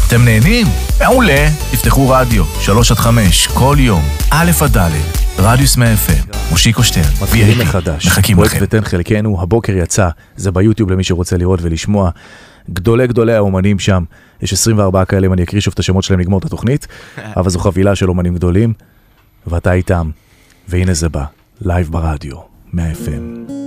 אתם נהנים? מעולה. תפתחו רדיו, 3-5, כל יום, א' עד ד', רדיוס 100 FM, מושיקו שטרן. מתחילים מחדש. מחכים לכם. פרויקט ותן חלקנו, הבוקר יצא, זה ביוטיוב למי שרוצה לראות ולשמוע. גדולי האומנים שם, יש 24 כאלה, אם אני אקריא שוב את השמות שלהם לגמור את התוכנית, אבל זו חבילה של אומנים גדולים, ואתה איתם, והנה זה בא, לייב ברדיו, 100 FM.